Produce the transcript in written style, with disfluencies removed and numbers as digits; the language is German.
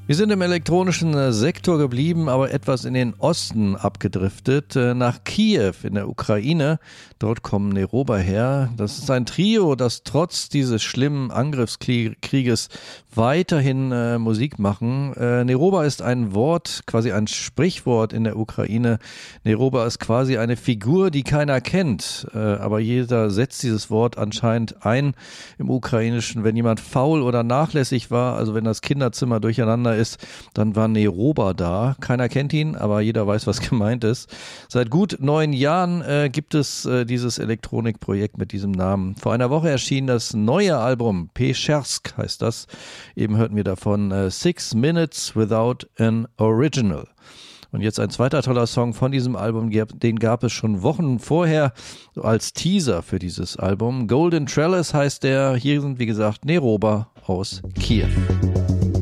Wir sind im elektronischen Sektor geblieben, aber etwas in den Osten abgedriftet, nach Kiew in der Ukraine. Dort kommen Neroba her. Das ist ein Trio, das trotz dieses schlimmen Angriffskrieges weiterhin Musik machen. Neroba ist ein Wort, quasi ein Sprichwort in der Ukraine. Neroba ist quasi eine Figur, die keiner kennt, aber jeder setzt dieses Wort anscheinend ein im Ukrainischen. Wenn jemand faul oder nachlässig war, also wenn das Kinderzimmer durcheinander ist, dann war Neroba da. Keiner kennt ihn, aber jeder weiß, was gemeint ist. Seit gut 9 Jahren gibt es dieses Elektronikprojekt mit diesem Namen. Vor einer Woche erschien das neue Album, Peschersk heißt das. Eben hörten wir davon 6 Minutes Without an Original. Und jetzt ein zweiter toller Song von diesem Album, den gab es schon Wochen vorher als Teaser für dieses Album. Golden Trellis heißt der. Hier sind, wie gesagt, Neroba aus Kiew.